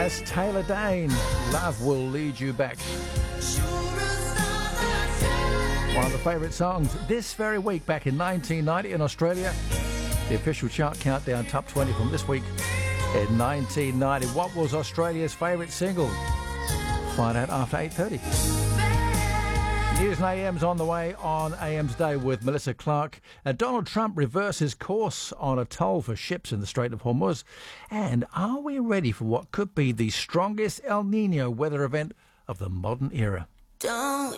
That's Taylor Dane. Love Will Lead You Back. One of the favourite songs this very week back in 1990 in Australia. The official chart countdown top 20 from this week in 1990. What was Australia's favourite single? Find out after 8:30. News and AM's on the way on AM's Day with Melissa Clark. Donald Trump reverses course on a toll for ships in the Strait of Hormuz. And are we ready for what could be the strongest El Nino weather event of the modern era? Don't